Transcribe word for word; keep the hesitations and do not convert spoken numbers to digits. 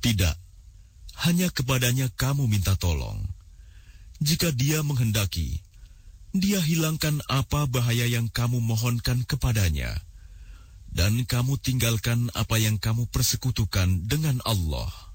Tidak, hanya kepadanya kamu minta tolong. Jika dia menghendaki, dia hilangkan apa bahaya yang kamu mohonkan kepadanya, dan kamu tinggalkan apa yang kamu persekutukan dengan Allah.